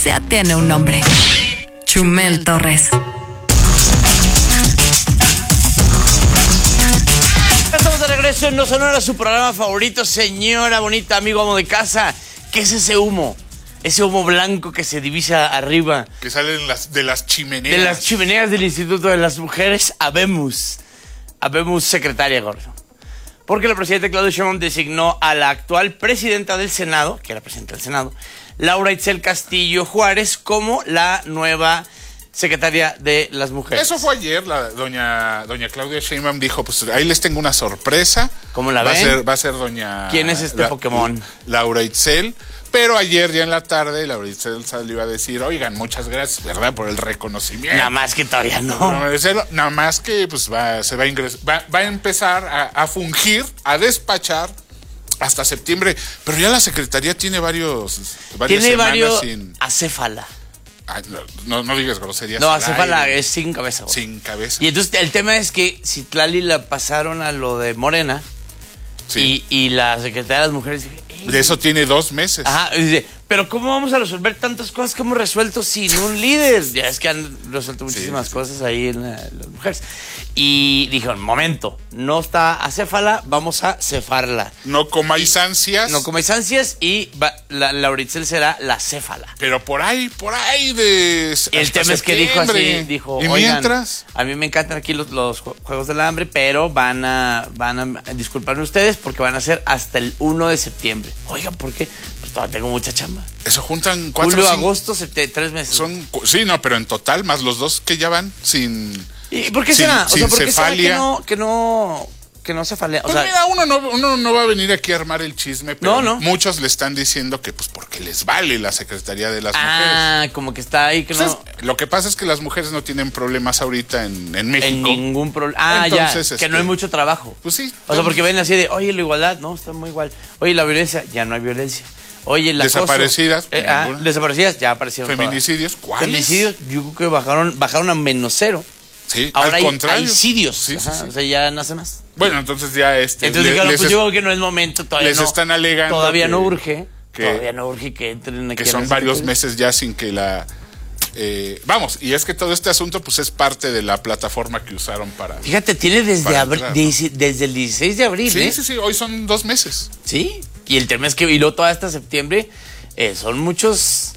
ya tiene un nombre. Chumel Torres. Estamos de regreso en No Sonora, su programa favorito. Señora bonita, amigo, amo de casa, ¿qué es ese humo? Ese humo blanco que se divisa arriba. Que salen de las chimeneas. De las chimeneas del Instituto de las Mujeres. Habemos secretaria, gordo. Porque la presidenta Claudia Sheinbaum designó a la actual presidenta del Senado, que era presidenta del Senado, Laura Itzel Castillo Juárez, como la nueva secretaria de las Mujeres. Eso fue ayer. Doña Claudia Sheinbaum dijo, pues ahí les tengo una sorpresa. ¿Cómo la ven? Va a ser doña... ¿Quién es este Pokémon? Laura Itzel. Pero ayer ya en la tarde, Laura Itzel salió a decir, oigan, muchas gracias, ¿verdad? Por el reconocimiento. Nada más que todavía no. Nada más que pues va a empezar a fungir, a despachar hasta septiembre. Pero ya la secretaría tiene varias semanas sin... acéfala. Ay, no digas groserías. No, acéfala es sin cabeza. Güey. Sin cabeza. Y entonces el tema es que Citlali la pasaron a lo de Morena. Sí. Y la secretaria de las Mujeres dice, de eso tiene 2 meses. Ajá, dice, pero ¿cómo vamos a resolver tantas cosas que hemos resuelto sin un líder? Ya es que han resuelto muchísimas cosas ahí en las mujeres. Y dijeron, momento, no está acéfala, vamos a cefarla. No comáis ansias. No comáis ansias y la Laura Itzel será la céfala. Pero por ahí de... El tema es que dijo, ¿y oigan, mientras? A mí me encantan aquí los Juegos del Hambre, pero van a disculparme ustedes porque van a ser hasta el 1 de septiembre. Oigan, ¿por qué? Pues todavía tengo mucha chamba. Eso juntan 4 julio, agosto, 3 meses. Sí, no, pero en total, más los 2 que ya van sin... ¿Y por qué será? O sea, ¿por qué será que no cefalea? Pues mira, uno no va a venir aquí a armar el chisme, pero muchos le están diciendo que pues porque les vale la Secretaría de las Mujeres. Ah, como que está ahí que entonces, lo que pasa es que las mujeres no tienen problemas ahorita en México. En ningún problema. Entonces, que no hay mucho trabajo. Pues sí. O sea, porque ven así de, oye, la igualdad, no, está muy igual. Oye, la violencia, ya no hay violencia. Oye, la desaparecidas. Desaparecidas, ya aparecieron. Feminicidios, ¿cuáles? Feminicidios, yo creo que bajaron a -0. Sí, ahora al contrario. Hay suicidios. Sí. O sea, ya no hace más. Bueno, entonces ya Entonces, claro, pues yo creo que no es momento, todavía les están alegando. Todavía no urge que entren aquí. Que son varios meses ya sin que la... vamos, y es que todo este asunto pues es parte de la plataforma que usaron para... Fíjate, tiene desde el 16 de abril, Sí, hoy son 2 meses. Sí, y el tema es que luego todo hasta septiembre son muchos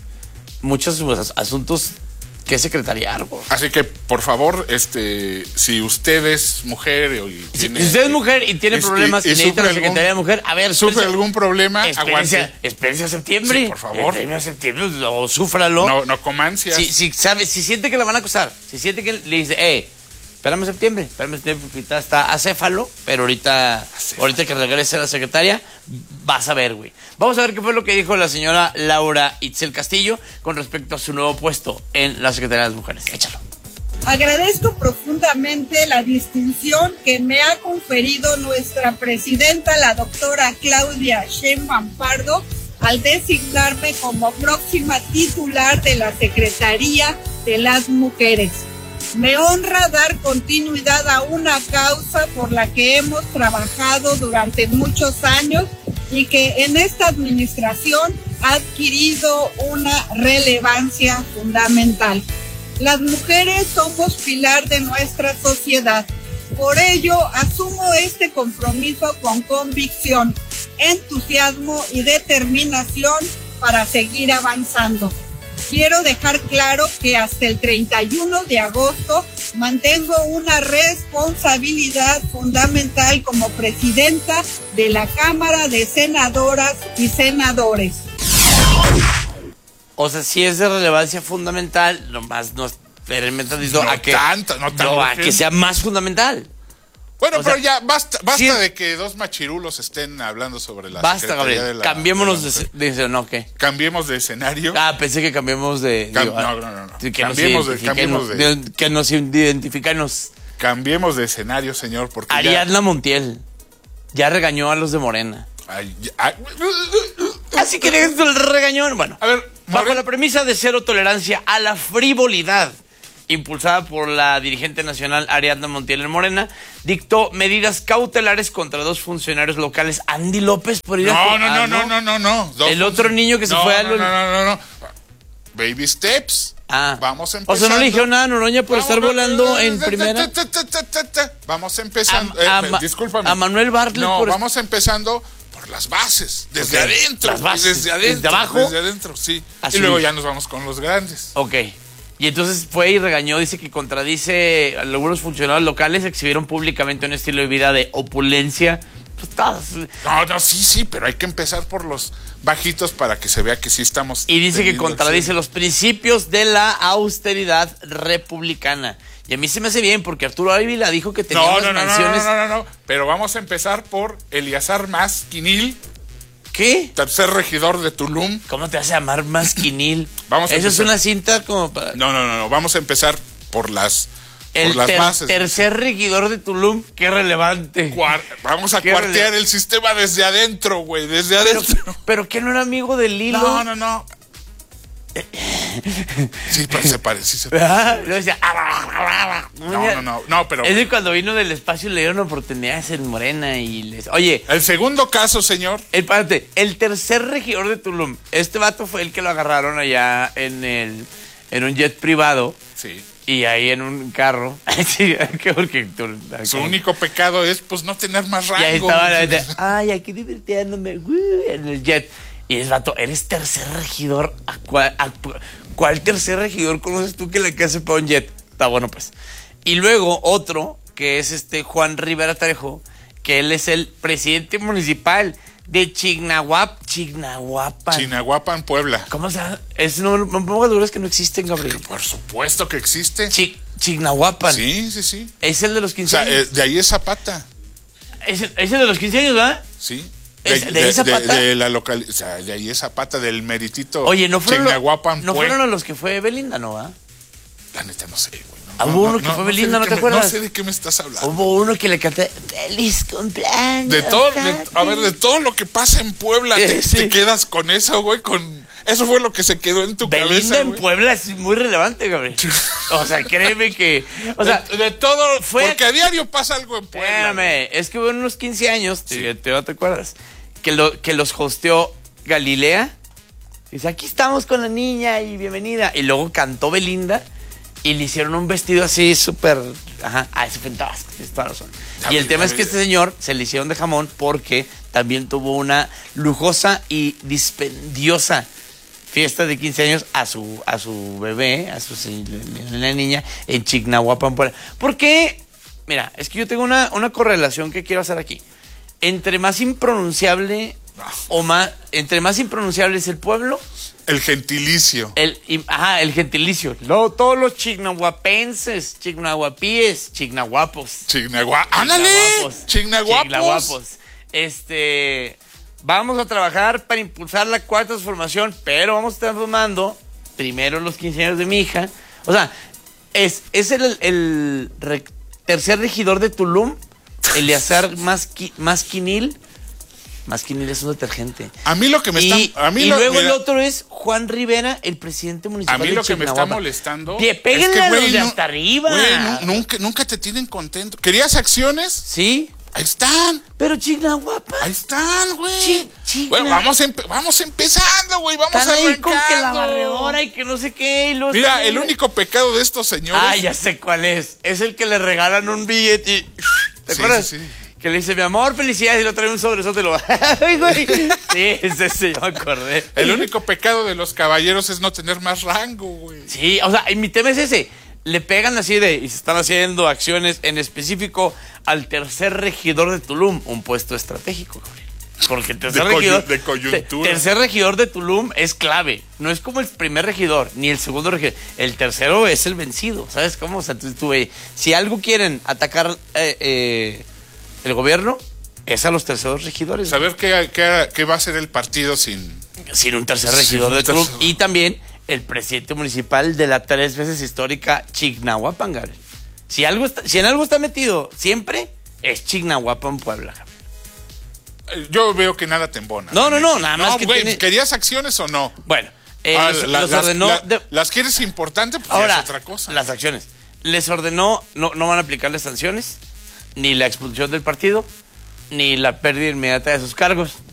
asuntos que secretariar. Así que, por favor, si usted es mujer si usted es mujer y tiene problemas y necesita la Secretaría de Mujer, a ver, sufre algún problema, espérense a septiembre. Sí, por favor. A septiembre o súfralo. No coma ansias. Si siente que la van a acusar, si siente que le dice, espérame septiembre, porque ahorita está acéfalo, pero ahorita que regrese la secretaria, vas a ver, güey. Vamos a ver qué fue lo que dijo la señora Laura Itzel Castillo con respecto a su nuevo puesto en la Secretaría de las Mujeres. Échalo. Agradezco profundamente la distinción que me ha conferido nuestra presidenta, la doctora Claudia Sheinbaum Pardo, al designarme como próxima titular de la Secretaría de las Mujeres. Me honra dar continuidad a una causa por la que hemos trabajado durante muchos años y que en esta administración ha adquirido una relevancia fundamental. Las mujeres somos pilar de nuestra sociedad. Por ello, asumo este compromiso con convicción, entusiasmo y determinación para seguir avanzando. Quiero dejar claro que hasta el 31 de agosto mantengo una responsabilidad fundamental como presidenta de la Cámara de Senadoras y Senadores. O sea, sí es de relevancia fundamental, nomás no espérenme tantito a que sea más fundamental. Bueno, pero ya basta de que 2 machirulos estén hablando sobre la Basta, Gabriel. Cambiémonos de ¿no qué? Cambiemos de escenario. Pensé que cambiemos de... no. Que nos identificanos. Cambiemos de escenario, señor, porque Ariadna Montiel ya regañó a los de Morena. Así que es el regañón. Bueno, a ver, bajo la premisa de cero tolerancia a la frivolidad impulsada por la dirigente nacional Ariadna Montiel en Morena, dictó medidas cautelares contra 2 funcionarios locales. Andy López por ir No. El otro niño que se fue a... No. baby steps. Vamos empezando. O sea, no le dijeron nada a Noroña por estar volando en primera. Vamos empezando. Discúlpame. A Manuel Bartlett. No, vamos empezando por las bases, desde adentro. Las bases. Desde adentro. Desde abajo. Desde adentro, sí. Así. Y luego ya nos vamos con los grandes. Ok. Y entonces fue y regañó, dice que contradice a algunos funcionarios locales, exhibieron públicamente un estilo de vida de opulencia. No, sí, pero hay que empezar por los bajitos para que se vea que sí estamos. Y dice que contradice los principios de la austeridad republicana. Y a mí se me hace bien, porque Arturo Ávila dijo que tenía unas mansiones. No. Pero vamos a empezar por Eleazar Masquinil. ¿Qué? Tercer regidor de Tulum. ¿Cómo te vas a llamar Masquinil? Eso es una cinta como para... No. Vamos a empezar por las bases. Tercer regidor de Tulum, qué relevante. Vamos a cuartear el sistema desde adentro, güey, desde adentro. Pero que no era amigo de Lilo. No. Sí, pero se parece. No, decía, no, pero... Es de cuando vino del espacio le dieron oportunidades en Morena y les... Oye... El segundo caso, señor. El tercer regidor de Tulum. Este vato fue el que lo agarraron allá en un jet privado. Sí. Y ahí en un carro. Sí, porque su único pecado es, pues, no tener más rango. Y ahí estaba, aquí divirtiéndome, en el jet. Y es vato, eres tercer regidor. ¿Cuál tercer regidor conoces tú que le hace para un jet? Está bueno, pues. Y luego otro, que es Juan Rivera Tarejo, que él es el presidente municipal de Chignahuapan, Puebla. ¿Cómo se llama? No pongo dudas que no existen, Gabriel. Por supuesto que existe. Chignahuapan. Sí. Es el de los 15 años. De ahí es Zapata. Es el de los 15 años, ¿verdad? Sí. ¿De Zapata? De la localidad. O sea, de ahí es Zapata, del meritito. Oye, ¿no fueron Chignahuapan, a los que fue Belinda, no, va? La neta no sé, güey. Hubo uno que fue Belinda, ¿no te acuerdas? No sé de qué me estás hablando. Hubo uno que le canté ¡Feliz cumpleaños! De todo lo que pasa en Puebla, te quedas con eso, güey, eso fue lo que se quedó en tu cabeza. Belinda en Puebla es muy relevante, Gabriel. O sea, créeme que... O sea, de todo... Porque a diario pasa algo en Puebla. Espérame, es que hubo unos 15 años, ¿no te acuerdas? Que los hosteó Galilea. Dice, aquí estamos con la niña y bienvenida. Y luego cantó Belinda y le hicieron un vestido así súper... ese fantástico, tienes toda razón. Y el tema es que este señor se le hicieron de jamón porque también tuvo una lujosa y dispendiosa fiesta de 15 años a su bebé, la niña, en Chignahuapan. ¿Por qué? Mira, es que yo tengo una correlación que quiero hacer aquí. Entre más impronunciable entre más impronunciable es el pueblo, el gentilicio. El gentilicio. Todos los chignahuapenses, chignahuapíes, chignahuapos. ¡Ándale! Chignahuapos. Vamos a trabajar para impulsar la cuarta transformación, pero vamos transformando primero los 15 años de mi hija. O sea, es el tercer regidor de Tulum, Eleazar Masquinil. Masquinil es un detergente. A mí lo que me está... luego el otro es Juan Rivera, el presidente municipal de Chignahuapan. A mí lo que me está molestando... Péguenle a los de hasta arriba. Güey, nunca te tienen contento. ¿Querías acciones? Sí. Ahí están. Pero Chignahuapan. Ahí están, güey. Bueno, vamos empezando, güey. Vamos están ahí arrancando. Con que la barredora y que no sé qué. Mira, el único pecado de estos señores... ya sé cuál es. Es el que le regalan un billete y... ¿Te acuerdas? Sí. Que le dice, mi amor, felicidades, y lo trae un sobresótelo. Ay, güey. Sí, ese yo me acordé. El único pecado de los caballeros es no tener más rango, güey. Sí, o sea, mi tema es ese. Le pegan así y se están haciendo acciones en específico al tercer regidor de Tulum, un puesto estratégico, güey. Porque el tercer regidor de coyuntura. Tercer regidor de Tulum es clave. No es como el primer regidor, ni el segundo regidor. El tercero es el vencido. ¿Sabes cómo? O sea, si algo quieren atacar el gobierno, es a los terceros regidores. Saber qué va a hacer el partido sin un tercer regidor de Tulum. Y también el presidente municipal de la 3 veces histórica Chignahuapan, Gabriel. Si en algo está metido siempre, es Chignahuapan, Puebla. Yo veo que nada te embona. No, nada más que güey, ¿querías acciones o no? Bueno, los ordenó... ¿Las quieres importante? Pues ahora, es otra cosa. Las acciones. Les ordenó, no van a aplicarles sanciones, ni la expulsión del partido, ni la pérdida inmediata de sus cargos.